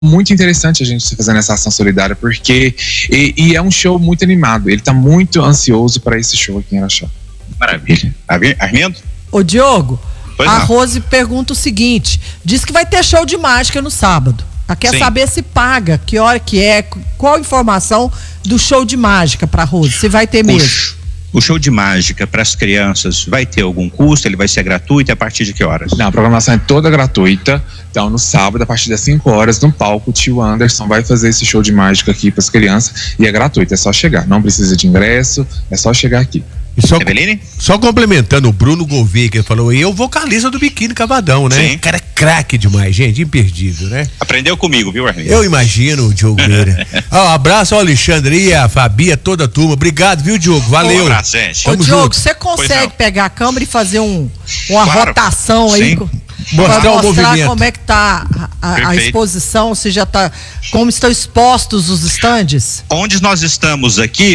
muito interessante a gente fazendo essa ação solidária, porque e é um show muito animado. Ele tá muito ansioso para esse show aqui em Araxá. Maravilha. Arlindo? Ô Diogo, Pois a não. Rose pergunta o seguinte: diz que vai ter show de mágica no sábado. Ela quer Sim. saber se paga, que hora que é, qual a informação do show de mágica pra Rose, se vai ter mesmo. O show de mágica para as crianças vai ter algum custo? Ele vai ser gratuito? E a partir de que horas? Não, a programação é toda gratuita. Então, no sábado, a partir das 5 horas, no palco, o tio Anderson vai fazer esse show de mágica aqui para as crianças. E é gratuito, é só chegar. Não precisa de ingresso, é só chegar aqui. E Eveline? só complementando o Bruno Gouveia, que ele falou, e o vocalista do Biquíni Cavadão, né? Sim. O cara é craque demais, gente, imperdível, né? Aprendeu comigo, viu, Arlindo? Eu imagino o Diogo Meira. Abraço ao Alexandre, a Fabi, a toda a turma. Obrigado, viu, Diogo? Valeu. Um abraço, gente. Ô Tamo Diogo, junto. você Pois consegue não. pegar a câmera e fazer uma Claro. rotação aí? Sim. Mostrar pra o movimento. como é que tá a Perfeito. exposição, se já tá, como estão expostos os estandes? Onde nós estamos aqui,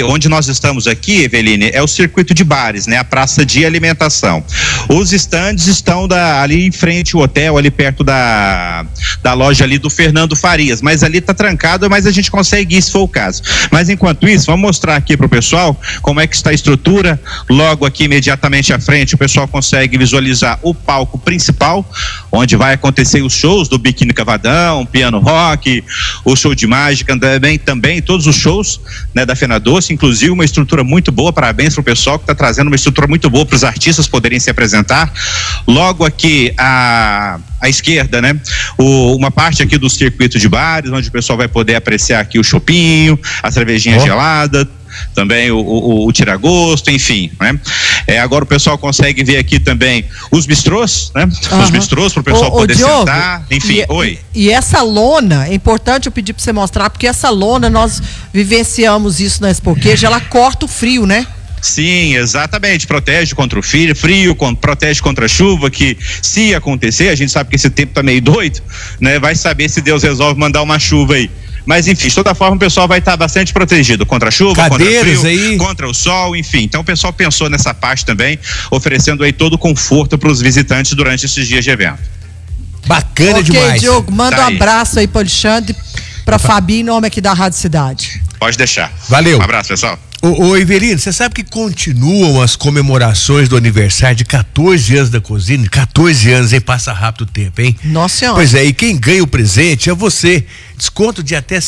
Eveline, é o circuito de bares, né? A praça de alimentação. Os estandes estão ali em frente ao hotel, ali perto da loja ali do Fernando Farias, mas ali tá trancado, mas a gente consegue ir se for o caso. Mas enquanto isso, vamos mostrar aqui pro pessoal como é que está a estrutura. Logo aqui imediatamente à frente, o pessoal consegue visualizar o palco principal, onde vai acontecer os shows do Biquíni Cavadão, Piano Rock, o show de mágica, também todos os shows, né, da Fena Doce, inclusive uma estrutura muito boa. Parabéns pro pessoal que está trazendo uma estrutura muito boa para os artistas poderem se apresentar. Logo aqui à esquerda, né, uma parte aqui do circuito de bares, onde o pessoal vai poder apreciar aqui o chopinho, a cervejinha gelada, também o tiragosto, enfim, né? Agora o pessoal consegue ver aqui também os bistrôs, né? Os bistrôs para o pessoal poder Diogo, sentar, enfim, oi. E essa lona, é importante eu pedir para você mostrar, porque essa lona, nós vivenciamos isso na Expoqueja, ela corta o frio, né? Sim, exatamente, protege contra o frio, protege contra a chuva, que se acontecer, a gente sabe que esse tempo tá meio doido, né? Vai saber se Deus resolve mandar uma chuva aí. Mas enfim, de toda forma o pessoal vai estar bastante protegido contra a chuva, Cadeiras contra o frio, aí. contra o sol, enfim. Então o pessoal pensou nessa parte também, oferecendo aí todo o conforto para os visitantes durante esses dias de evento. Bacana Ok, demais. Diogo, manda Tá um aí. abraço aí pro Alexandre, pra Fabi, em nome aqui da Rádio Cidade. Pode deixar. Valeu. Um abraço, pessoal. Ô Ivelino, você sabe que continuam as comemorações do aniversário de 14 anos da Cozine? 14 anos, hein? Passa rápido o tempo, hein? Nossa Senhora. Pois é, e quem ganha o presente é você. Desconto de até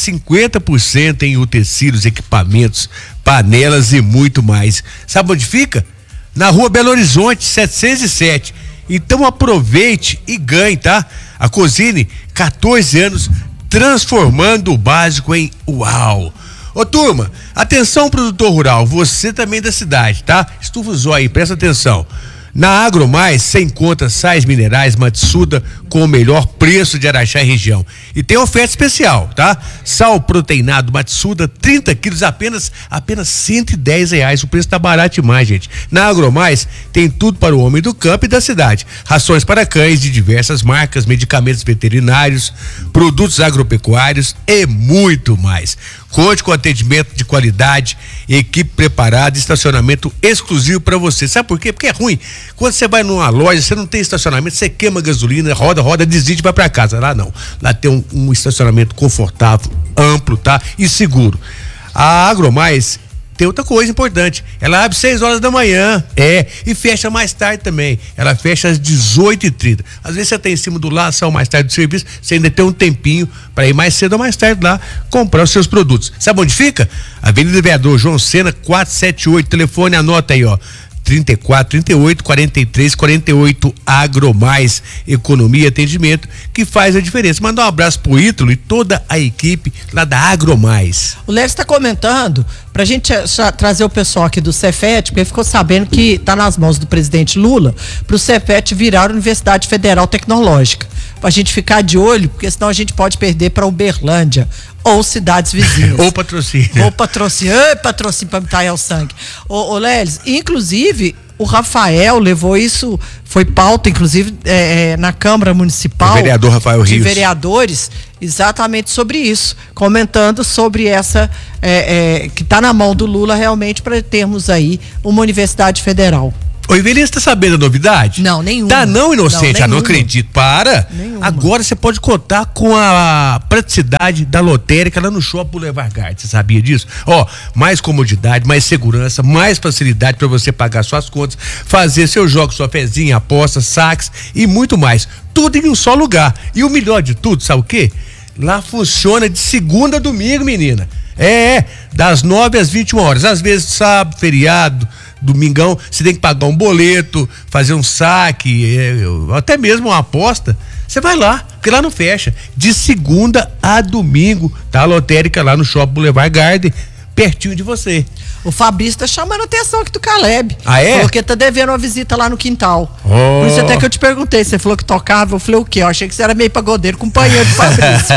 50% em utensílios, equipamentos, panelas e muito mais. Sabe onde fica? Na Rua Belo Horizonte, 707. Então aproveite e ganhe, tá? A Cozine, 14 anos, transformando o básico em uau. Ô turma, atenção produtor rural, você também da cidade, tá? Estufa o zóio aí, presta atenção. Na AgroMais, você encontra sais minerais Matsuda com o melhor preço de Araxá e região. E tem oferta especial, tá? Sal proteinado Matsuda, 30 quilos, apenas R$110. O preço tá barato demais, gente. Na AgroMais, tem tudo para o homem do campo e da cidade. Rações para cães de diversas marcas, medicamentos veterinários, produtos agropecuários e muito mais. Conte com atendimento de qualidade, equipe preparada, estacionamento exclusivo para você. Sabe por quê? Porque é ruim. Quando você vai numa loja, você não tem estacionamento, você queima gasolina, roda, desiste e vai para casa. Lá não. Lá tem um estacionamento confortável, amplo, tá? E seguro. A AgroMais tem outra coisa importante. Ela abre 6 horas da manhã, e fecha mais tarde também. Ela fecha às 18h30. Às vezes você tá em cima do laço, saiu mais tarde do serviço, você ainda tem um tempinho para ir mais cedo ou mais tarde lá comprar os seus produtos. Sabe onde fica? Avenida Vereador João Sena, 478. Telefone, anota aí, ó. 34 38 43 48. AgroMais, economia e atendimento que faz a diferença. Manda um abraço pro Ítalo e toda a equipe lá da AgroMais. O Léo está comentando pra gente trazer o pessoal aqui do Cefet, porque ele ficou sabendo que tá nas mãos do presidente Lula pro Cefet virar Universidade Federal Tecnológica. Pra gente ficar de olho, porque senão a gente pode perder pra Uberlândia ou cidades vizinhas. Ou patrocínio. Ou patrocínio. Ei, patrocínio pra me talhar o sangue. Ô Lelis, inclusive, o Rafael levou isso, foi pauta, inclusive, na Câmara Municipal. O vereador Rafael de Rios. vereadores, exatamente sobre isso, comentando sobre essa, que está na mão do Lula realmente para termos aí uma universidade federal. Ô, Ivelina, você tá sabendo a novidade? Não, nenhuma. Tá não, inocente? Não, não acredito. Para. Nenhuma. Agora você pode contar com a praticidade da lotérica lá no Shopping Boulevard Garden. Você sabia disso? Ó, mais comodidade, mais segurança, mais facilidade para você pagar suas contas, fazer seus jogos, sua fezinha, apostas, saques e muito mais. Tudo em um só lugar. E o melhor de tudo, sabe o quê? Lá funciona de segunda a domingo, menina. Das 9 às 21 horas. Às vezes sábado, feriado, domingão, você tem que pagar um boleto, fazer um saque, até mesmo uma aposta. Você vai lá, porque lá não fecha. De segunda a domingo, tá a lotérica lá no Shopping Boulevard Garden, pertinho de você. O Fabrício tá chamando a atenção aqui do Caleb. Ah, é? Falou que tá devendo uma visita lá no quintal. Oh. Por isso até que eu te perguntei, você falou que tocava, eu falei o quê? Eu achei que você era meio pagodeiro, companheiro do Fabrício.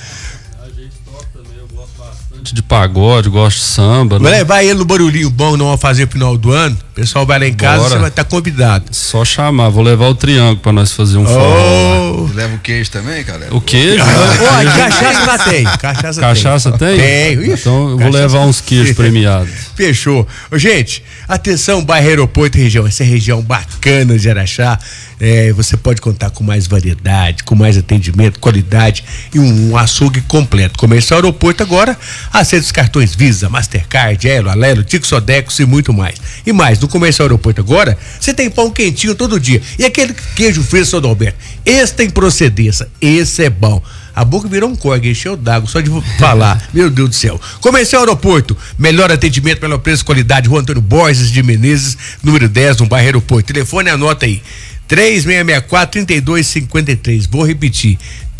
De pagode, gosto de samba. Vai né? levar ele no barulhinho bom, não vai fazer final do ano. O pessoal vai lá em casa, Bora. você vai estar convidado. Só chamar, vou levar o triângulo pra nós fazer um forró. Leva o queijo também, cara? O queijo? Ó, cachaça lá tem. Cachaça tem? Tem. Então eu vou levar uns queijos premiados. Fechou. Ô, gente, atenção, bairro Aeroporto e região. Essa é região bacana de Araxá. Você pode contar com mais variedade, com mais atendimento, qualidade e um açougue completo. Comercial Aeroporto agora aceita os cartões Visa, Mastercard, Elo, Alelo, Tico Sodexo e muito mais. E mais, no Comercial Aeroporto agora, você tem pão quentinho todo dia. E aquele queijo fresco do Alberto. Esse tem procedência, esse é bom. A boca virou um corgue, encheu d'água só de falar. Meu Deus do céu. Comercial Aeroporto, melhor atendimento, melhor preço e qualidade. Rua Antônio Borges de Menezes, número 10, no bairro Aeroporto. Telefone, anota aí. 3664-3253. Vou repetir.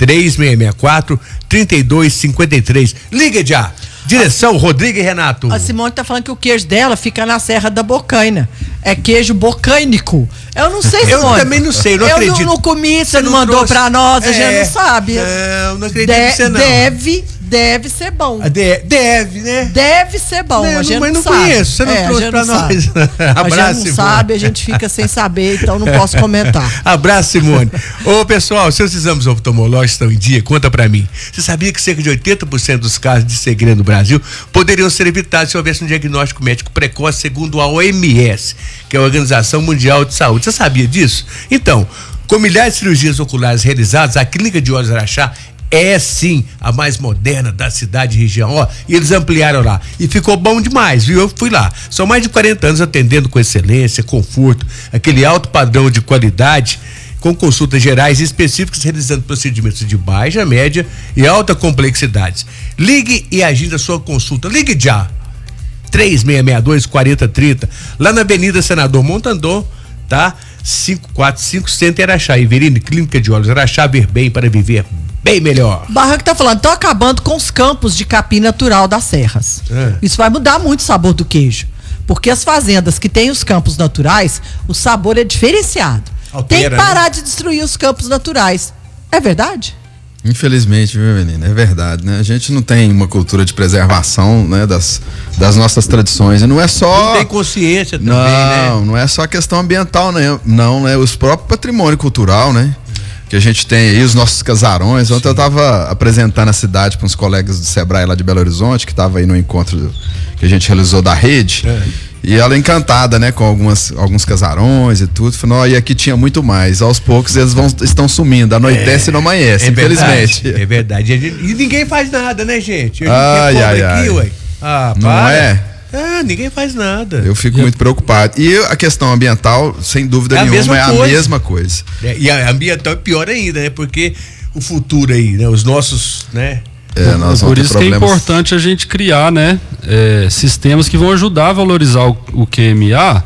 3664-3253. Liga já. Direção Rodrigo e Renato. A Simone tá falando que o queijo dela fica na Serra da Bocaina. É queijo bocânico. Eu não sei, Simone. Eu também não sei, não acredito. Eu não comi, você não não mandou trouxe. pra nós, a gente não sabe. Não acredito em você não. Deve ser bom. Deve, né? Deve ser bom, a gente mas não não sabe. conheço, você não trouxe pra nós. Abraço, a gente não sabe, a gente fica sem saber, então não posso comentar. Abraço, Simone. Ô, pessoal, seus exames oftalmológicos estão em dia? Conta pra mim. Você sabia que cerca de 80% dos casos de cegueira no Brasil poderiam ser evitados se houvesse um diagnóstico médico precoce, segundo a OMS, que é a Organização Mundial de Saúde. Você sabia disso? Então, com milhares de cirurgias oculares realizadas, a Clínica de Olhos Araxá é sim a mais moderna da cidade e região, ó, e eles ampliaram lá, e ficou bom demais, viu? Eu fui lá, são mais de 40 anos atendendo com excelência, conforto, aquele alto padrão de qualidade, com consultas gerais e específicas, realizando procedimentos de baixa, média e alta complexidade. Ligue e agenda a sua consulta, ligue já, 3662-4030, lá na Avenida Senador Montandon, tá? 545 Centro Araxá, Ivelina, Clínica de Olhos Araxá, ver bem para viver bem melhor. Barranco tá falando, estão acabando com os campos de capim natural das serras. Isso vai mudar muito o sabor do queijo. Porque as fazendas que têm os campos naturais, o sabor é diferenciado. Altera, tem que parar de destruir os campos naturais. É verdade? Infelizmente, viu, menina? É verdade, né? A gente não tem uma cultura de preservação, né, das nossas tradições. E não é só. Não tem consciência também, não é só a questão ambiental, né? Não, né? Os próprios patrimônio cultural, né? Que a gente tem aí, os nossos casarões. Ontem eu estava apresentando a cidade para uns colegas do Sebrae lá de Belo Horizonte, que estava aí no encontro que a gente realizou da rede. E ela encantada, né, com alguns casarões e tudo. Falou, e aqui tinha muito mais. Aos poucos eles estão sumindo, anoitece e não amanhece, infelizmente. Verdade, é verdade. E ninguém faz nada, né, gente? Ai. Ué. Não é? Ninguém faz nada. Eu fico muito preocupado. E a questão ambiental, sem dúvida nenhuma, é a mesma coisa. E a ambiental é pior ainda, né? Porque o futuro aí, né? Os nossos, né? Nós Por isso que é importante a gente criar, né, sistemas que vão ajudar a valorizar o QMA,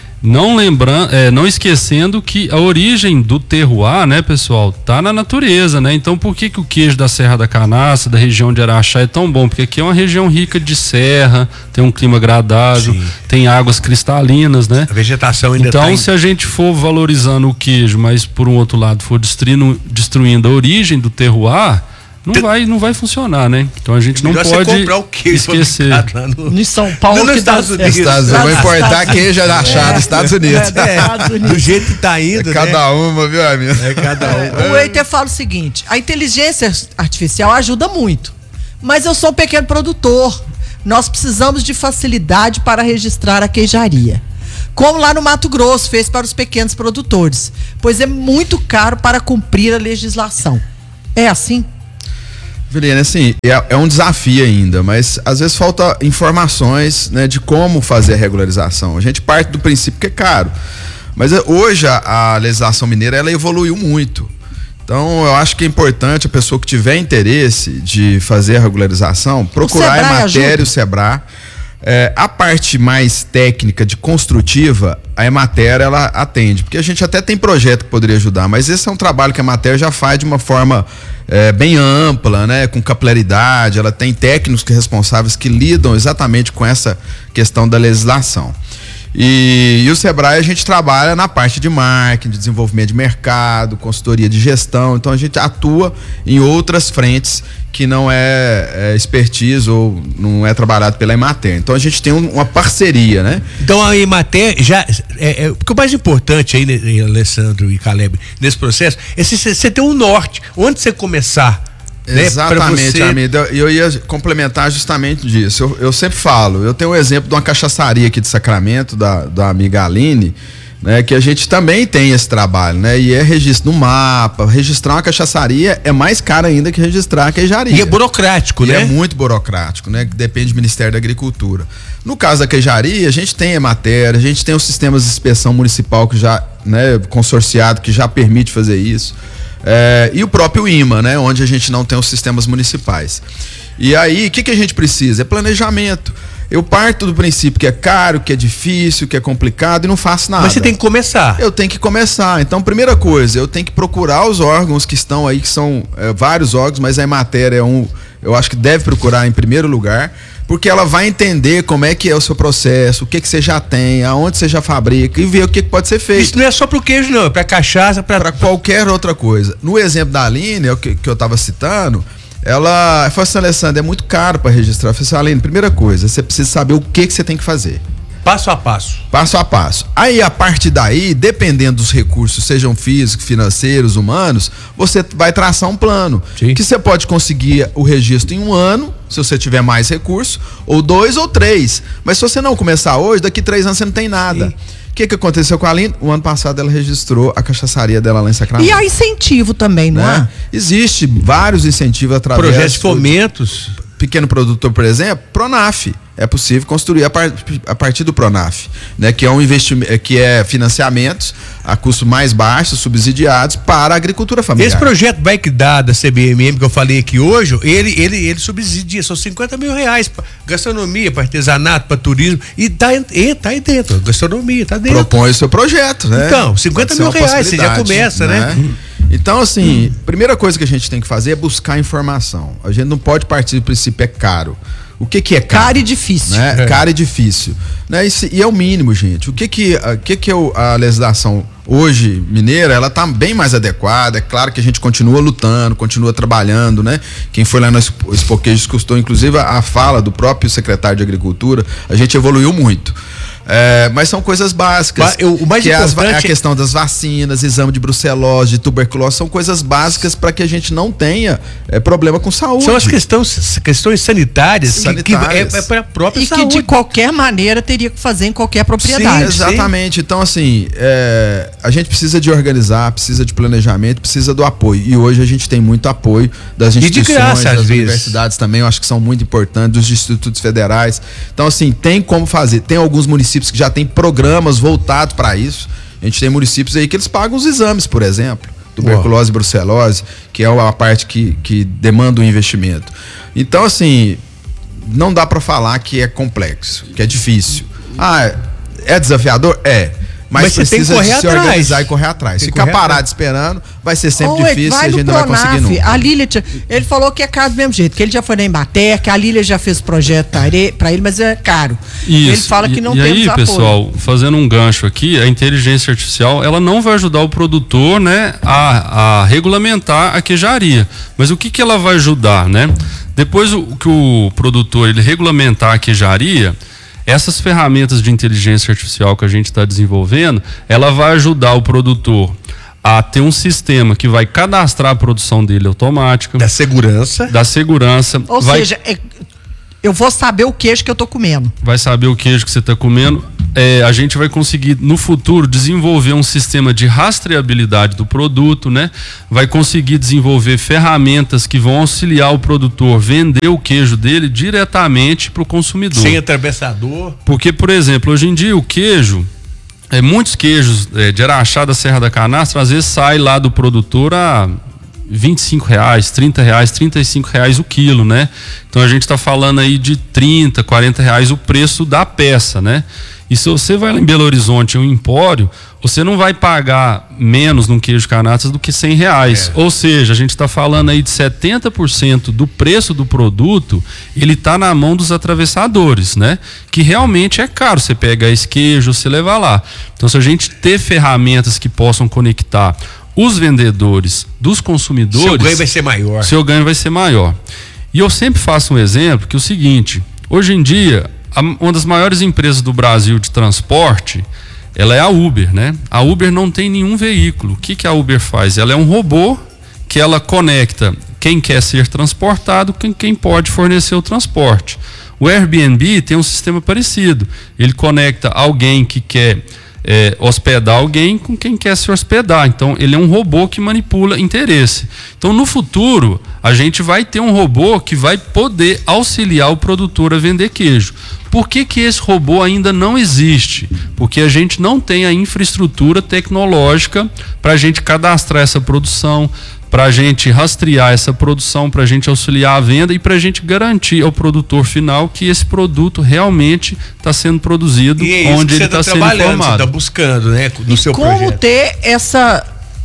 não esquecendo que a origem do terroir, né, pessoal, tá na natureza, né? Então por que o queijo da Serra da Canastra, da região de Araxá é tão bom? Porque aqui é uma região rica de serra, tem um clima agradável, tem águas cristalinas, né? A vegetação ainda então, se a gente for valorizando o queijo, mas por um outro lado for destruindo a origem do terroir, não vai funcionar, né? Então a gente não pode comprar o queijo esquecer. Em São Paulo, nos Estados Unidos. Vai importar queijo achado dos Estados Unidos. Do jeito que tá indo, cada uma, viu, amigo? Cada uma. O Eiter fala o seguinte, a inteligência artificial ajuda muito, mas eu sou um pequeno produtor. Nós precisamos de facilidade para registrar a queijaria. como lá no Mato Grosso fez para os pequenos produtores, pois é muito caro para cumprir a legislação. É assim? Eveline, assim, é um desafio ainda, mas às vezes falta informações, né, de como fazer a regularização. A gente parte do princípio que é caro, mas hoje a legislação mineira ela evoluiu muito. Então eu acho que é importante a pessoa que tiver interesse de fazer a regularização procurar a Emater e o Sebrae. A parte mais técnica de construtiva, a Emater ela atende, porque a gente até tem projeto que poderia ajudar, mas esse é um trabalho que a Emater já faz de uma forma bem ampla, né, com capilaridade. Ela tem técnicos responsáveis que lidam exatamente com essa questão da legislação. E o Sebrae a gente trabalha na parte de marketing, de desenvolvimento de mercado, consultoria de gestão. Então a gente atua em outras frentes que não é expertise ou não é trabalhado pela Emater. Então a gente tem uma parceria, né? Então a Emater já porque o mais importante aí, Alessandro e Caleb, nesse processo é você ter um norte, onde você começar. Exatamente, né, amigo. Eu ia complementar justamente disso. Eu sempre falo, eu tenho um exemplo de uma cachaçaria aqui de Sacramento, da amiga Aline, né, que a gente também tem esse trabalho, né? E é registro no mapa. Registrar uma cachaçaria é mais caro ainda que registrar a queijaria. E é burocrático, né? É muito burocrático, né? Que depende do Ministério da Agricultura. No caso da queijaria, a gente tem a Emater, a gente tem os sistemas de inspeção municipal que já, né, consorciado, que já permite fazer isso. E o próprio IMA, né, onde a gente não tem os sistemas municipais. E aí, o que a gente precisa? É planejamento. Eu parto do princípio que é caro, que é difícil, que é complicado e não faço nada. Mas você tem que começar. Eu tenho que começar. Então, primeira coisa, eu tenho que procurar os órgãos que estão aí, que são vários órgãos, mas a Emater eu acho que deve procurar em primeiro lugar, porque ela vai entender como é que é o seu processo, o que você já tem, aonde você já fabrica e ver o que pode ser feito. Isso não é só pro queijo, não, é pra cachaça, pra qualquer outra coisa. No exemplo da Aline, que eu estava citando, ela falou assim: Alessandro, é muito caro para registrar. Eu falei assim: Aline, primeira coisa, você precisa saber o que você tem que fazer. Passo a passo. Passo a passo. Aí, a partir daí, dependendo dos recursos, sejam físicos, financeiros, humanos, você vai traçar um plano. Sim. Que você pode conseguir o registro em 1 ano, se você tiver mais recursos, ou 2 ou 3. Mas se você não começar hoje, daqui 3 anos você não tem nada. Sim. O que aconteceu com a Aline? O ano passado ela registrou a cachaçaria dela lá em Sacramento. E há incentivo também, não é? Existe vários incentivos através... Projetos de fomentos. Pequeno produtor, por exemplo, Pronaf. É possível construir a partir do Pronaf, né? Que é um investimento, que é financiamentos a custos mais baixos, subsidiados para a agricultura familiar. Esse projeto Bike da CBMM que eu falei aqui hoje, ele subsidia, são R$50 mil para gastronomia, para artesanato, para turismo, e tá aí dentro, gastronomia, tá dentro. Propõe o seu projeto, né? Então, R$50 mil, você já começa, né? Então, assim, primeira coisa que a gente tem que fazer é buscar informação. A gente não pode partir do princípio é caro. O que é caro? Caro e difícil. Né? Caro e difícil. Né? E é o mínimo, gente. O que a legislação hoje mineira, ela está bem mais adequada. É claro que a gente continua lutando, continua trabalhando, né? Quem foi lá no Expo Queijo escutou, inclusive, a fala do próprio secretário de Agricultura. A gente evoluiu muito. Mas são coisas básicas. O mais importante é a questão das vacinas, exame de brucelose, de tuberculose, são coisas básicas para que a gente não tenha problema com saúde. São as questões sanitárias. Que é para a própria saúde. E que de qualquer maneira teria que fazer em qualquer propriedade. Sim, exatamente. Sim. Então, assim, a gente precisa de organizar, precisa de planejamento, precisa do apoio. E hoje a gente tem muito apoio das instituições, e de graça, das universidades também, eu acho que são muito importantes, dos institutos federais. Então, assim, tem como fazer. Tem alguns municípios que já tem programas voltados para isso. A gente tem municípios aí que eles pagam os exames, por exemplo, tuberculose e brucelose, que é uma parte que demanda um investimento. Então, assim, não dá para falar que é complexo, que é difícil. É desafiador? É. Mas precisa se organizar e correr atrás. Se ficar parado esperando, vai ser sempre difícil e a gente não vai conseguir nunca. A Lília, ele falou que é caro do mesmo jeito, que ele já foi na Emater, que a Lília já fez o projeto para ele, mas é caro. Isso. Ele fala que não tem temos apoio. E aí, pessoal, fazendo um gancho aqui, a inteligência artificial, ela não vai ajudar o produtor, né, a regulamentar a queijaria. Mas o que ela vai ajudar, né? Depois que o produtor ele regulamentar a queijaria, essas ferramentas de inteligência artificial que a gente está desenvolvendo, ela vai ajudar o produtor a ter um sistema que vai cadastrar a produção dele automática. Da segurança. Ou seja, eu vou saber o queijo que eu tô comendo. Vai saber o queijo que você está comendo. a gente vai conseguir no futuro desenvolver um sistema de rastreabilidade do produto, né? Vai conseguir desenvolver ferramentas que vão auxiliar o produtor vender o queijo dele diretamente para o consumidor. Sem atravessador. Porque, por exemplo, hoje em dia o queijo, muitos queijos de Araxá da Serra da Canastra, às vezes sai lá do produtor a R$25, R$30, R$35 o quilo, né? Então a gente está falando aí de R$30, R$40 o preço da peça, né? E se você vai lá em Belo Horizonte, um empório, você não vai pagar menos num queijo canastras do que R$100. Ou seja, a gente está falando aí de 70% do preço do produto, ele está na mão dos atravessadores, né? Que realmente é caro você pegar esse queijo, você levar lá. Então, se a gente ter ferramentas que possam conectar os vendedores dos consumidores, seu ganho vai ser maior. Seu ganho vai ser maior. E eu sempre faço um exemplo que é o seguinte: hoje em dia, uma das maiores empresas do Brasil de transporte, ela é a Uber, né? A Uber não tem nenhum veículo. O que a Uber faz? Ela é um robô que ela conecta quem quer ser transportado com quem pode fornecer o transporte. O Airbnb tem um sistema parecido. Ele conecta alguém que quer hospedar alguém com quem quer se hospedar. Então, ele é um robô que manipula interesse. Então, no futuro, a gente vai ter um robô que vai poder auxiliar o produtor a vender queijo. Por que esse robô ainda não existe? Porque a gente não tem a infraestrutura tecnológica para a gente cadastrar essa produção, para a gente rastrear essa produção, para a gente auxiliar a venda e para a gente garantir ao produtor final que esse produto realmente está sendo produzido onde ele está sendo informado. Você está buscando, né, no seu projeto. Como ter essa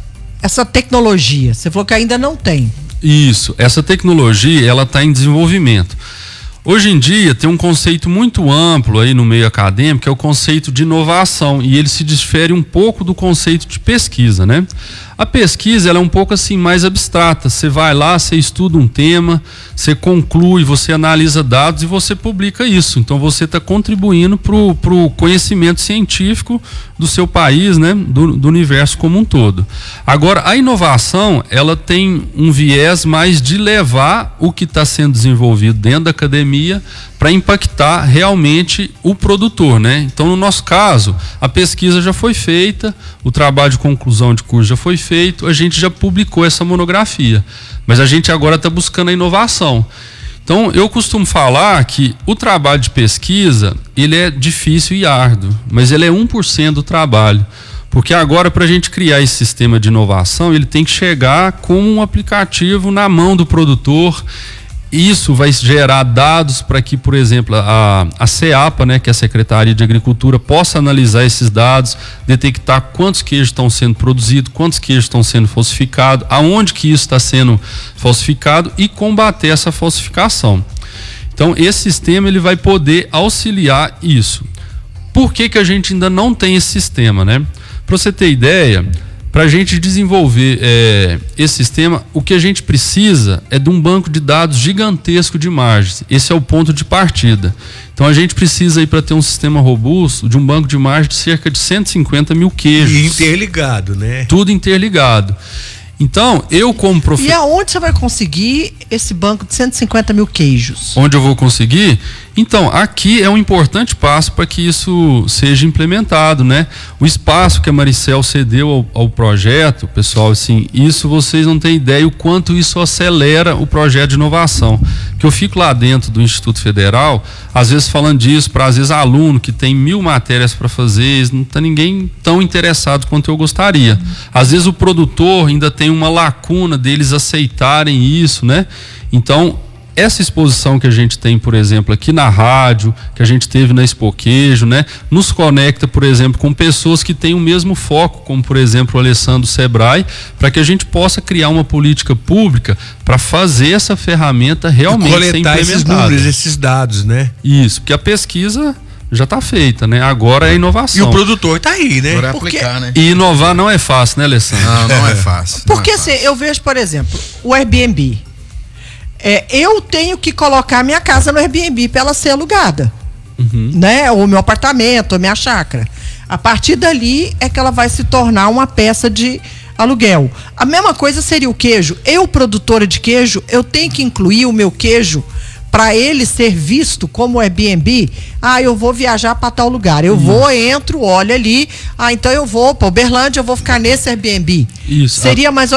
tecnologia? Você falou que ainda não tem. Isso, essa tecnologia ela está em desenvolvimento. Hoje em dia tem um conceito muito amplo aí no meio acadêmico, que é o conceito de inovação, e ele se difere um pouco do conceito de pesquisa, né? A pesquisa ela é um pouco assim mais abstrata. Você vai lá, você estuda um tema, você conclui, você analisa dados e você publica isso. Então você está contribuindo para o conhecimento científico do seu país, né? Do universo como um todo. Agora, a inovação ela tem um viés mais de levar o que está sendo desenvolvido dentro da academia para impactar realmente o produtor, né? Então, no nosso caso, a pesquisa já foi feita, o trabalho de conclusão de curso já foi feito, a gente já publicou essa monografia, mas a gente agora está buscando a inovação. Então, eu costumo falar que o trabalho de pesquisa, ele é difícil e árduo, mas ele é 1% do trabalho. Porque agora, para a gente criar esse sistema de inovação, ele tem que chegar como um aplicativo na mão do produtor. Isso vai gerar dados para que, por exemplo, a CEAPA, né, que é a Secretaria de Agricultura, possa analisar esses dados, detectar quantos queijos estão sendo produzidos, quantos queijos estão sendo falsificados, aonde que isso está sendo falsificado e combater essa falsificação. Então, esse sistema ele vai poder auxiliar isso. Por que a gente ainda não tem esse sistema, né? Para você ter ideia, para a gente desenvolver esse sistema, o que a gente precisa é de um banco de dados gigantesco de imagens. Esse é o ponto de partida. Então a gente precisa aí, para ter um sistema robusto, de um banco de imagens de cerca de 150 mil queijos. E interligado, né? Tudo interligado. Então, eu como professor... E aonde você vai conseguir esse banco de 150 mil queijos? Onde eu vou conseguir? Então, aqui é um importante passo para que isso seja implementado, né? O espaço que a Maricel cedeu ao projeto, pessoal, assim, isso vocês não têm ideia o quanto isso acelera o projeto de inovação. Que eu fico lá dentro do Instituto Federal, às vezes falando disso para, às vezes, aluno que tem 1000 matérias para fazer, não está ninguém tão interessado quanto eu gostaria. Às vezes o produtor ainda tem uma lacuna deles aceitarem isso, né? Então, essa exposição que a gente tem, por exemplo, aqui na rádio, que a gente teve na Expo Queijo, né, nos conecta, por exemplo, com pessoas que têm o mesmo foco, como, por exemplo, o Alessandro Sebrae, para que a gente possa criar uma política pública para fazer essa ferramenta realmente ser implementada. Esses números, esses dados, né? Isso, porque a pesquisa já está feita, né? Agora é a inovação. E o produtor está aí, né? Agora é aplicar, né? E inovar não é fácil, né, Alessandro? Não é fácil. Porque assim, eu vejo, por exemplo, o Airbnb. Eu tenho que colocar minha casa no Airbnb para ela ser alugada, né? Ou meu apartamento, ou minha chácara. A partir dali é que ela vai se tornar uma peça de aluguel. A mesma coisa seria o queijo. Eu, produtora de queijo, eu tenho que incluir o meu queijo para ele ser visto como Airbnb, eu vou viajar para tal lugar, entro, olho ali, então eu vou para Uberlândia, eu vou ficar nesse Airbnb. Isso. Seria mais,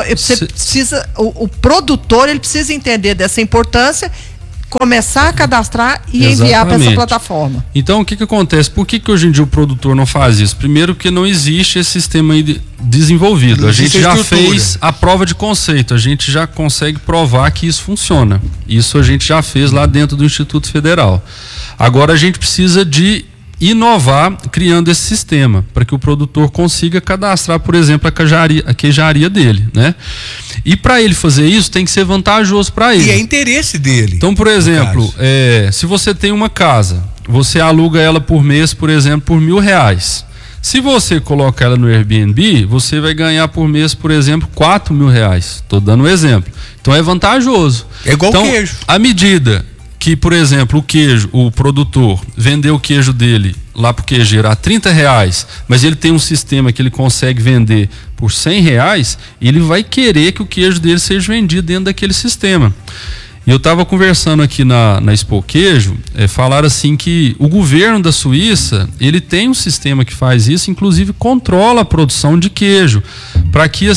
o produtor, ele precisa entender dessa importância, começar a cadastrar e enviar para essa plataforma. Então, o que acontece? Por que hoje em dia o produtor não faz isso? Primeiro, porque não existe esse sistema aí desenvolvido. A gente já fez a prova de conceito, a gente já consegue provar que isso funciona. Isso a gente já fez lá dentro do Instituto Federal. Agora a gente precisa de inovar criando esse sistema para que o produtor consiga cadastrar, por exemplo, a queijaria dele, né? E para ele fazer isso tem que ser vantajoso para ele. E é interesse dele. Então, por exemplo, se você tem uma casa, você aluga ela por mês, por exemplo, por R$1.000. Se você colocar ela no Airbnb, você vai ganhar por mês, por exemplo, R$4.000. Estou dando um exemplo. Então é vantajoso. É igual queijo. À medida que, por exemplo, o produtor vendeu o queijo dele lá pro queijeiro a R$30, mas ele tem um sistema que ele consegue vender por R$100, ele vai querer que o queijo dele seja vendido dentro daquele sistema. E eu estava conversando aqui na Expo Queijo, falaram assim que o governo da Suíça, ele tem um sistema que faz isso, inclusive controla a produção de queijo, para que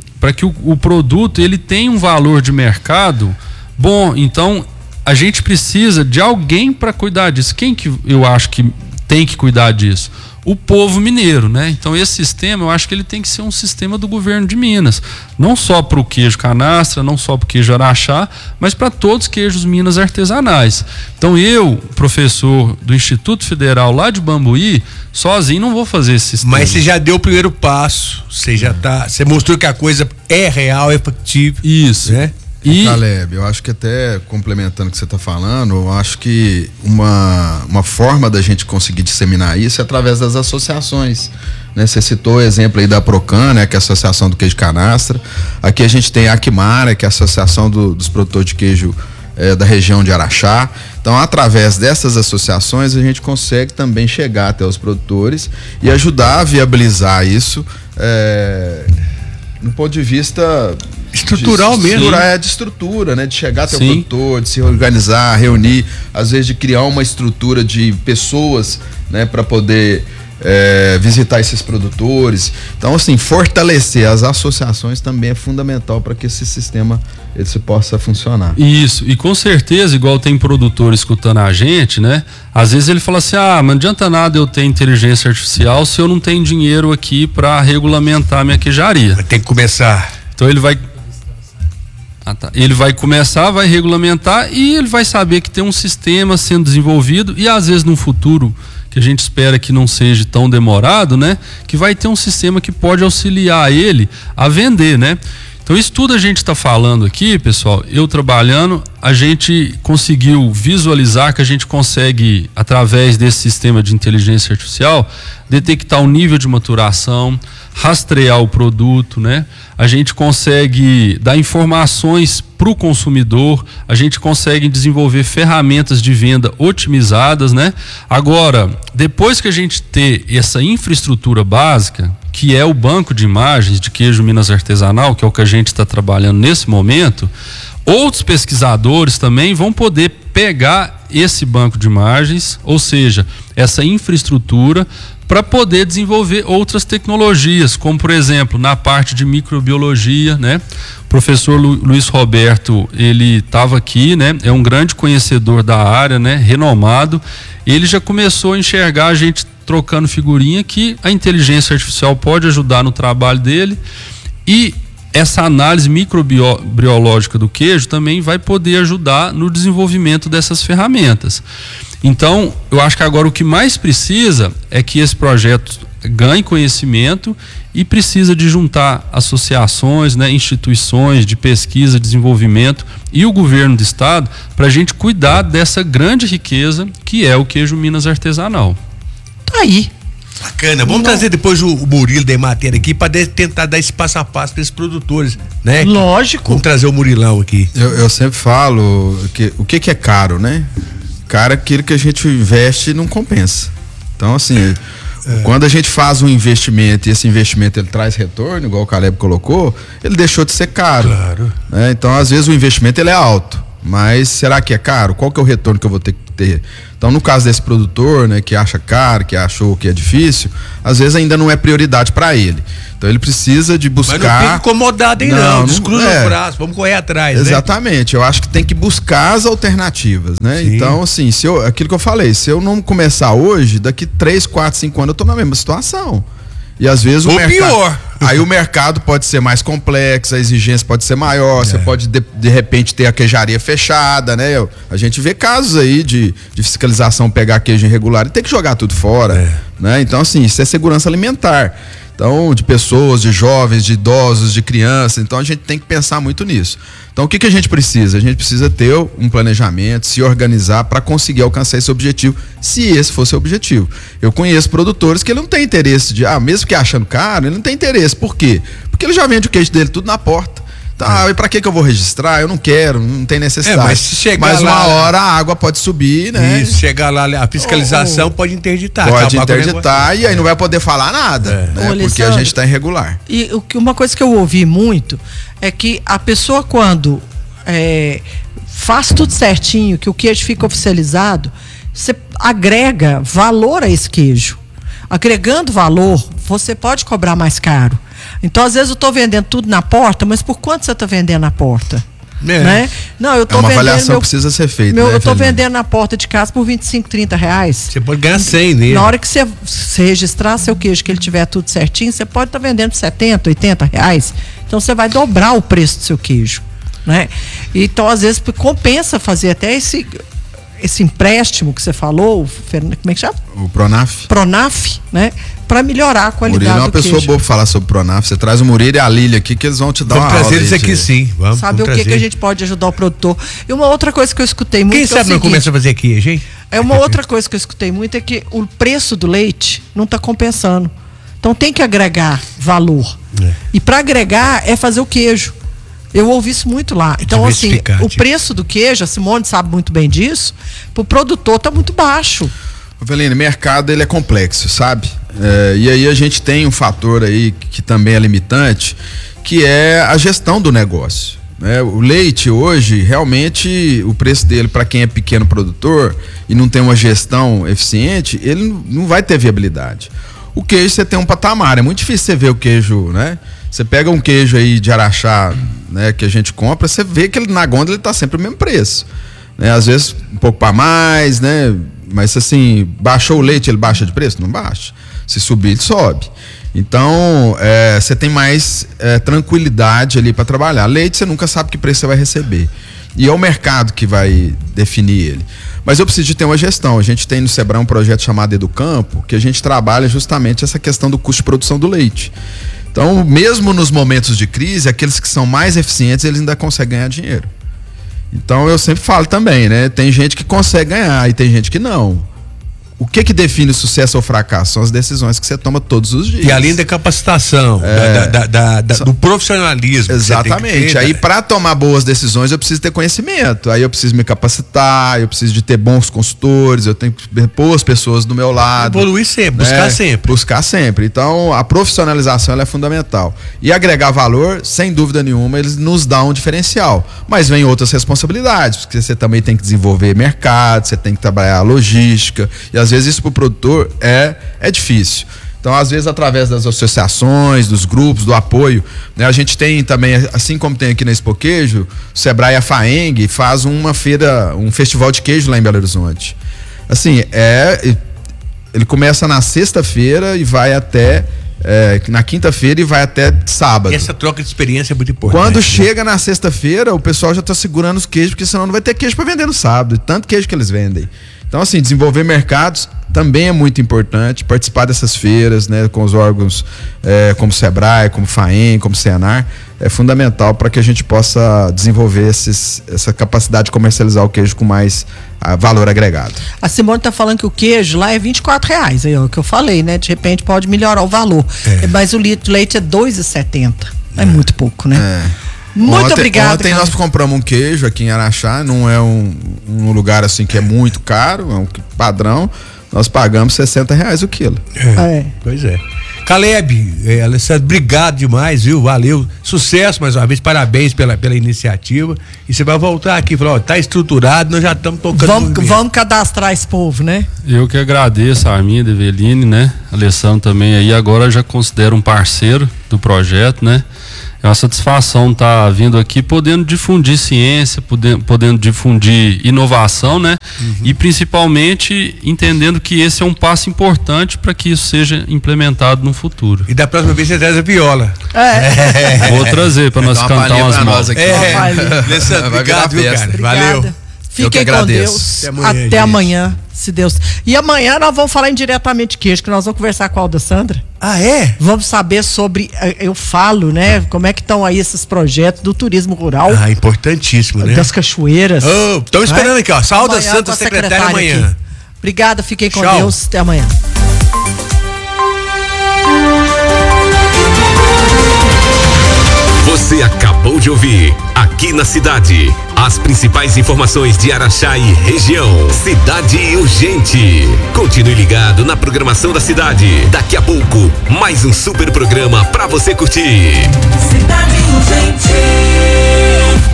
o produto ele tenha um valor de mercado bom. Então a gente precisa de alguém para cuidar disso. Quem que eu acho que tem que cuidar disso? O povo mineiro, né? Então esse sistema, eu acho que ele tem que ser um sistema do governo de Minas, não só para o queijo canastra, não só para o queijo araxá, mas para todos os queijos Minas artesanais. Então eu, professor do Instituto Federal lá de Bambuí, sozinho não vou fazer esse sistema. Mas você já deu o primeiro passo, você mostrou que a coisa é real, é factível. Isso, né? Caleb, eu acho que até complementando o que você está falando, eu acho que uma forma da gente conseguir disseminar isso é através das associações, né? Você citou o exemplo aí da Procan, né, que é a Associação do Queijo Canastra. Aqui a gente tem a Aquimara, que é a Associação dos Produtores de Queijo da região de Araxá. Então, através dessas associações, a gente consegue também chegar até os produtores e ajudar a viabilizar isso no ponto de vista estrutural mesmo. De estrutura, né? De chegar até o produtor, de se organizar, reunir, às vezes de criar uma estrutura de pessoas, né? Para poder visitar esses produtores. Então, assim, fortalecer as associações também é fundamental para que esse sistema possa funcionar. Isso, e com certeza, igual tem produtor escutando a gente, né? Às vezes ele fala assim, mas não adianta nada eu ter inteligência artificial se eu não tenho dinheiro aqui para regulamentar minha queijaria. Tem que começar. Então ele vai começar, vai regulamentar e ele vai saber que tem um sistema sendo desenvolvido e às vezes no futuro, que a gente espera que não seja tão demorado, né? Que vai ter um sistema que pode auxiliar ele a vender, né? Então isso tudo a gente está falando aqui, pessoal, eu trabalhando, a gente conseguiu visualizar que a gente consegue, através desse sistema de inteligência artificial, detectar o nível de maturação, rastrear o produto, né? A gente consegue dar informações para o consumidor, a gente consegue desenvolver ferramentas de venda otimizadas, né? Agora, depois que a gente ter essa infraestrutura básica, que é o banco de imagens de queijo Minas artesanal, que é o que a gente está trabalhando nesse momento, outros pesquisadores também vão poder pegar esse banco de imagens, ou seja, essa infraestrutura, para poder desenvolver outras tecnologias, como por exemplo na parte de microbiologia, né? O professor Luiz Roberto, ele estava aqui, né? É um grande conhecedor da área, né? Renomado. Ele já começou a enxergar a gente trocando figurinha que a inteligência artificial pode ajudar no trabalho dele e essa análise microbiológica do queijo também vai poder ajudar no desenvolvimento dessas ferramentas. Então, eu acho que agora o que mais precisa é que esse projeto ganhe conhecimento e precisa de juntar associações, né, instituições de pesquisa, desenvolvimento e o governo do estado para a gente cuidar dessa grande riqueza que é o queijo Minas artesanal. Tá aí. Bacana, vamos trazer depois o Murilo da matéria aqui para tentar dar esse passo a passo para esses produtores, né? Lógico. Vamos trazer o Murilão aqui. Eu sempre falo que o que é caro, né? Caro é aquilo que a gente investe e não compensa. Então, assim, quando a gente faz um investimento e esse investimento ele traz retorno, igual o Caleb colocou, ele deixou de ser caro. Claro. Né? Então, às vezes o investimento ele é alto, mas será que é caro? Qual que é o retorno que eu vou ter que ter? Então, no caso desse produtor, né, que acha caro, que achou que é difícil, às vezes ainda não é prioridade para ele. Então, ele precisa de buscar... Mas não fica incomodado aí não, descruza os braços, vamos correr atrás, exatamente, né? Eu acho que tem que buscar as alternativas, né? Sim. Então, assim, aquilo que eu falei, se eu não começar hoje, daqui 3, 4, 5 anos eu tô na mesma situação. E às vezes o mercado... pior. Aí o mercado pode ser mais complexo, a exigência pode ser maior, você pode de repente ter a queijaria fechada, né? A gente vê casos aí de fiscalização pegar queijo irregular e ter que jogar tudo fora, né? Então, assim, isso é segurança alimentar. Então, de pessoas, de jovens, de idosos, de crianças. Então, a gente tem que pensar muito nisso. Então, o que a gente precisa? A gente precisa ter um planejamento, se organizar para conseguir alcançar esse objetivo, se esse fosse o objetivo. Eu conheço produtores que ele não tem interesse mesmo que achando caro, ele não tem interesse. Por quê? Porque ele já vende o queijo dele tudo na porta. Tá, e pra que eu vou registrar? Eu não quero, não tem necessidade. Mas se chegar mas uma lá, hora a água pode subir, né? Isso, chegar lá, a fiscalização pode interditar. Pode interditar e aí não vai poder falar nada, né? Porque a gente tá irregular. E uma coisa que eu ouvi muito é que a pessoa quando faz tudo certinho, que o queijo fica oficializado, você agrega valor a esse queijo. Agregando valor, você pode cobrar mais caro. Então, às vezes, eu estou vendendo tudo na porta, mas por quanto você está vendendo na porta? Né? Não, eu tô uma vendendo avaliação precisa ser feita. Eu estou vendendo na porta de casa por 25, 30 reais. Você pode ganhar 100 nele. Na hora que você registrar seu queijo, que ele tiver tudo certinho, você pode estar vendendo 70, 80 reais. Então, você vai dobrar o preço do seu queijo. Né? Então, às vezes, compensa fazer até esse empréstimo que você falou, como é que chama? O Pronaf. Pronaf, né? Para melhorar a qualidade do queijo. Murilo é uma pessoa boa pra falar sobre o Pronaf. Você traz o Murilo e a Lília aqui que eles vão te dar uma aula. Vamos trazer eles aqui sim. Vamos que a gente pode ajudar o produtor. E uma outra coisa que eu escutei muito... Quem sabe não começa a fazer queijo, hein? Uma outra coisa que eu escutei muito é que o preço do leite não está compensando. Então tem que agregar valor. E para agregar é fazer o queijo. Eu ouvi isso muito lá. Então, assim, o preço do queijo, a Simone sabe muito bem disso, pro produtor tá muito baixo. Veline, mercado ele é complexo, sabe? E aí a gente tem um fator aí que também é limitante, que é a gestão do negócio. Né? O leite hoje, realmente, o preço dele para quem é pequeno produtor e não tem uma gestão eficiente, ele não vai ter viabilidade. O queijo você tem um patamar, é muito difícil você ver o queijo, né? Você pega um queijo aí de Araxá, né, que a gente compra, você vê que ele, na gôndola ele tá sempre o mesmo preço. Né? Às vezes um pouco para mais, né? Mas assim, baixou o leite, ele baixa de preço? Não baixa. Se subir, ele sobe. Então, você tem mais tranquilidade ali para trabalhar. Leite, você nunca sabe que preço você vai receber. E é o mercado que vai definir ele. Mas eu preciso de ter uma gestão. A gente tem no Sebrae um projeto chamado Educampo, que a gente trabalha justamente essa questão do custo de produção do leite. Então, mesmo nos momentos de crise, aqueles que são mais eficientes, eles ainda conseguem ganhar dinheiro. Então, eu sempre falo também, né? Tem gente que consegue ganhar e tem gente que não. O que define o sucesso ou fracasso? São as decisões que você toma todos os dias. E além da capacitação, do profissionalismo. Exatamente. Aí, para tomar boas decisões, eu preciso ter conhecimento. Aí eu preciso me capacitar, eu preciso de ter bons consultores, eu tenho que pôr as pessoas do meu lado. Evoluir sempre, buscar sempre. Buscar sempre. Então, a profissionalização ela é fundamental. E agregar valor, sem dúvida nenhuma, eles nos dão um diferencial. Mas vem outras responsabilidades, porque você também tem que desenvolver mercado, você tem que trabalhar a logística, e às vezes isso para o produtor é difícil. Então, às vezes, através das associações, dos grupos, do apoio, né, a gente tem também, assim como tem aqui na Expo Queijo, o Sebrae e a FAENG faz uma feira, um festival de queijo lá em Belo Horizonte. Assim, ele começa na sexta-feira e vai até na quinta-feira e vai até sábado. Essa troca de experiência é muito importante. Quando chega na sexta-feira, o pessoal já está segurando os queijos, porque senão não vai ter queijo para vender no sábado, tanto queijo que eles vendem. Então, assim, desenvolver mercados também é muito importante, participar dessas feiras, né, com os órgãos como Sebrae, como FAEM, como Senar, é fundamental para que a gente possa desenvolver essa capacidade de comercializar o queijo com mais valor agregado. A Simone está falando que o queijo lá é R$24, aí é o que eu falei, né? De repente pode melhorar o valor, mas o litro de leite é R$2,70, é muito pouco, né? Muito obrigado. Ontem nós compramos um queijo aqui em Araxá, não é um lugar assim que é muito caro, é um padrão. Nós pagamos R$60 o quilo. Pois é. Caleb, Alessandro, obrigado demais, viu? Valeu. Sucesso mais uma vez, parabéns pela iniciativa. E você vai voltar aqui e falar, ó, tá estruturado, nós já estamos tocando. Vamos cadastrar esse povo, né? Eu que agradeço a Arminda, Eveline, né? Alessandro também aí, agora eu já considero um parceiro do projeto, né? É uma satisfação estar vindo aqui, podendo difundir ciência, podendo difundir inovação, né? E principalmente entendendo que esse é um passo importante para que isso seja implementado no futuro. E da próxima vez você traz a viola. Vou trazer para nós cantar umas músicas. Alessandro, obrigado, viu, cara? Valeu. Fiquem com Deus. Até amanhã, se Deus. E amanhã nós vamos falar em Diretamente Queijo, que nós vamos conversar com a Alessandra. Ah, é? Vamos saber sobre, eu falo, né? Como é que estão aí esses projetos do turismo rural. Ah, importantíssimo, né? Das cachoeiras. Estamos esperando aqui, ó. Sauda Santa, secretária, amanhã. Aqui. Obrigada, fiquem com Tchau. Deus. Até amanhã. Você acabou de ouvir Aqui na Cidade as principais informações de Araxá e região. Cidade Urgente. Continue ligado na programação da cidade. Daqui a pouco, mais um super programa pra você curtir. Cidade Urgente.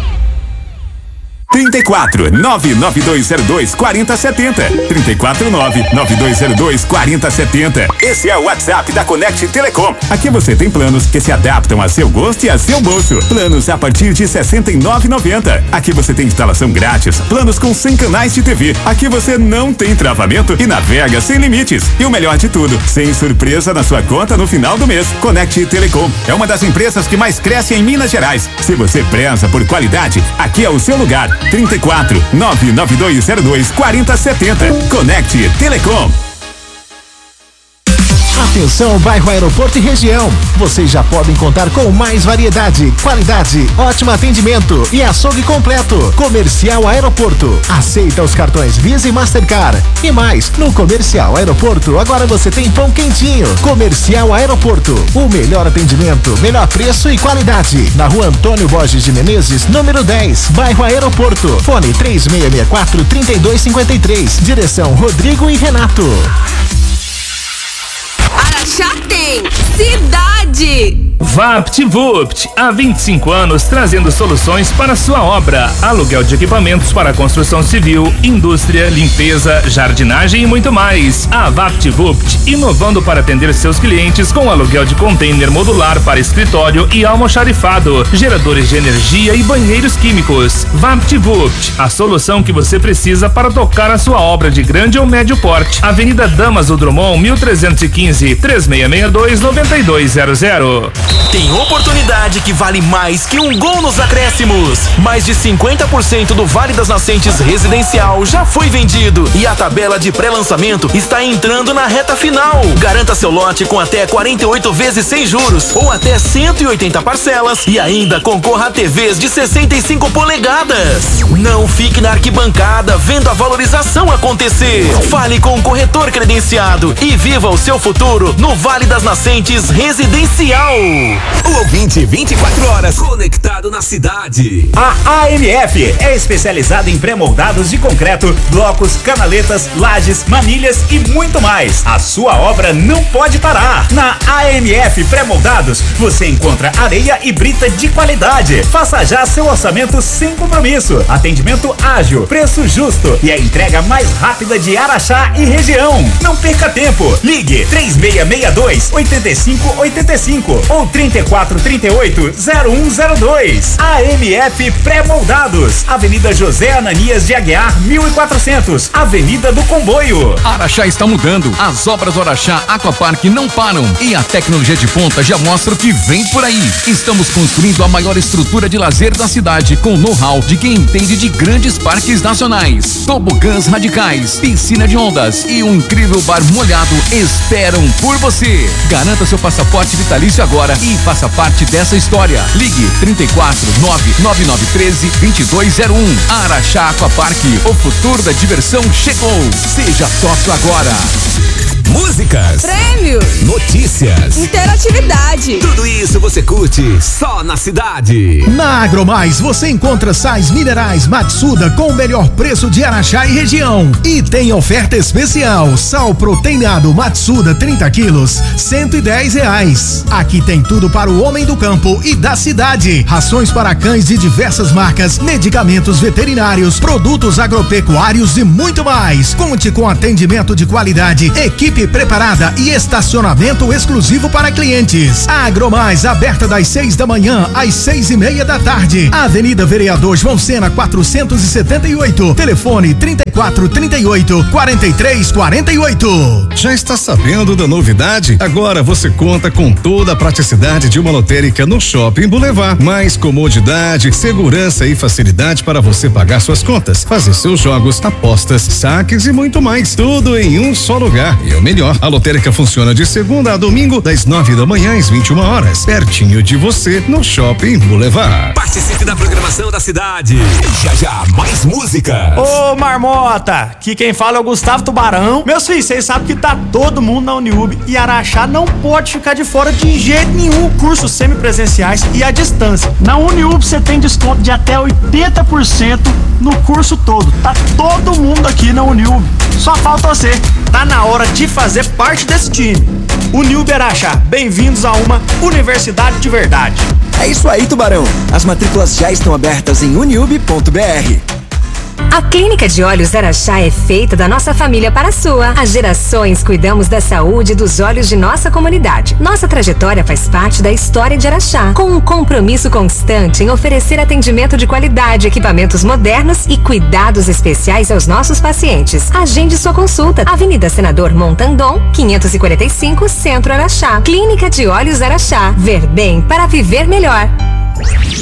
34 99202 4070. 34 99202 4070. Esse é o WhatsApp da Connect Telecom. Aqui você tem planos que se adaptam a seu gosto e a seu bolso. Planos a partir de R$ 69,90. Aqui você tem instalação grátis. Planos com 100 canais de TV. Aqui você não tem travamento e navega sem limites. E o melhor de tudo, sem surpresa na sua conta no final do mês. Connect Telecom é uma das empresas que mais cresce em Minas Gerais. Se você preza por qualidade, aqui é o seu lugar. 34 99202 4070. Connect Telecom. Atenção, bairro Aeroporto e região. Vocês já podem contar com mais variedade, qualidade, ótimo atendimento e açougue completo. Comercial Aeroporto. Aceita os cartões Visa e Mastercard. E mais, no Comercial Aeroporto, agora você tem pão quentinho. Comercial Aeroporto. O melhor atendimento, melhor preço e qualidade. Na rua Antônio Borges de Menezes, número 10, bairro Aeroporto. Fone 3664-3253. Direção Rodrigo e Renato. Araxá tem cidade. VaptVupt, há 25 anos trazendo soluções para sua obra. Aluguel de equipamentos para construção civil, indústria, limpeza, jardinagem e muito mais. A VaptVupt, inovando para atender seus clientes com aluguel de container modular para escritório e almoxarifado, geradores de energia e banheiros químicos. VaptVupt, a solução que você precisa para tocar a sua obra de grande ou médio porte. Avenida Damaso Drummond, 1315, 3662-9200. Tem oportunidade que vale mais que um gol nos acréscimos. Mais de 50% do Vale das Nascentes residencial já foi vendido e a tabela de pré-lançamento está entrando na reta final. Garanta seu lote com até 48 vezes sem juros ou até 180 parcelas e ainda concorra a TVs de 65 polegadas. Não fique na arquibancada vendo a valorização acontecer. Fale com um corretor credenciado e viva o seu futuro no Vale das Nascentes residencial. O ouvinte 24 horas conectado na cidade. A AMF é especializada em pré-moldados de concreto, blocos, canaletas, lajes, manilhas e muito mais. A sua obra não pode parar. Na AMF Pré-Moldados você encontra areia e brita de qualidade. Faça já seu orçamento sem compromisso. Atendimento ágil, preço justo e a entrega mais rápida de Araxá e região. Não perca tempo. Ligue 3662-8585 ou 3438-0102. AMF Pré-Moldados. Avenida José Ananias de Aguiar, 1400. Avenida do Comboio. Araxá está mudando. As obras do Araxá Aquapark não param. E a tecnologia de ponta já mostra o que vem por aí. Estamos construindo a maior estrutura de lazer da cidade, com know-how de quem entende de grandes parques nacionais. Tobogãs radicais, piscina de ondas e um incrível bar molhado esperam por você. Garanta seu passaporte vitalício agora e faça parte dessa história. Ligue 34-99913-2201. Araxá Aquapark, o futuro da diversão chegou. Seja sócio agora. músicas, prêmios, notícias, interatividade. Tudo isso você curte só na cidade. Na Agromais você encontra sais minerais Matsuda com o melhor preço de Araxá e região. E tem oferta especial: sal proteinado Matsuda 30 quilos, R$110. Aqui tem tudo para o homem do campo e da cidade: rações para cães de diversas marcas, medicamentos veterinários, produtos agropecuários e muito mais. Conte com atendimento de qualidade, equipe preparada e estacionamento exclusivo para clientes. A Agromais, aberta das 6 da manhã às 6:30 da tarde. Avenida Vereador João Sena 478. Telefone 3438-4348. Já está sabendo da novidade? Agora você conta com toda a praticidade de uma lotérica no Shopping Boulevard. Mais comodidade, segurança e facilidade para você pagar suas contas, fazer seus jogos, apostas, saques e muito mais. Tudo em um só lugar. E o melhor, a lotérica funciona de segunda a domingo, das 9 da manhã às 21 horas. Pertinho de você, no Shopping Boulevard. Participe da programação da cidade. Já mais músicas. Ô Marmota, aqui quem fala é o Gustavo Tubarão. Meus filhos, vocês sabem que tá todo mundo na Uniub e Araxá não pode ficar de fora de jeito nenhum. Cursos semipresenciais e à distância. Na Uniub você tem desconto de até 80% no curso todo. Tá todo mundo aqui na Uniub. Só falta você. Tá na hora de fazer parte desse time. Uniub Araxá, bem-vindos a uma universidade de verdade. É isso aí, Tubarão. As matrículas já estão abertas em uniub.br. A Clínica de Olhos Araxá é feita da nossa família para a sua. Há gerações cuidamos da saúde e dos olhos de nossa comunidade. Nossa trajetória faz parte da história de Araxá, com um compromisso constante em oferecer atendimento de qualidade, equipamentos modernos e cuidados especiais aos nossos pacientes. Agende sua consulta. Avenida Senador Montandon, 545, Centro Araxá. Clínica de Olhos Araxá. Ver bem para viver melhor.